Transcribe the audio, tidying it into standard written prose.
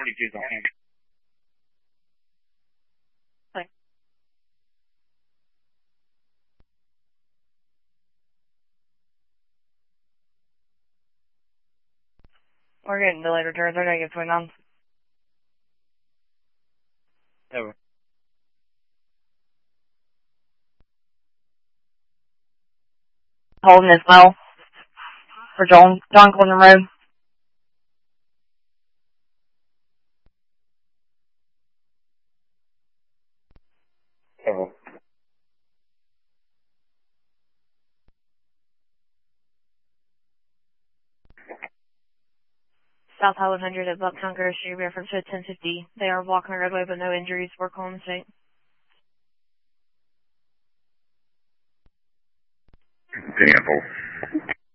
42's on him. Thanks. We're getting delayed returns. They're going to get 29. Over. Holding as well for John Clinton Road. Over. South Highway 100 at Bucktown Grocery, reference to 1050. They are blocking the roadway but no injuries. Work on the state. Example.